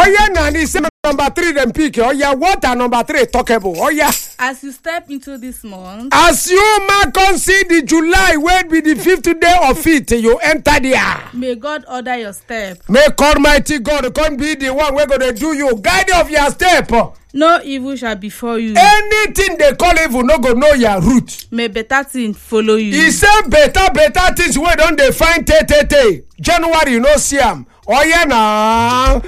Oh yeah, Nani, say number 3 them pick. Oh yeah, what are number 3 talkable? Oh yeah. As you step into this month, As you can see the July will be the 5th day of it, you enter there. may God order your step. Make Almighty God come be the one we're gonna do you. Guide of your step. No evil shall befall you. Anything they call evil, no go know your root. May better things follow you. He said better things we don't define January, you know, see 'em. Oh yeah, now.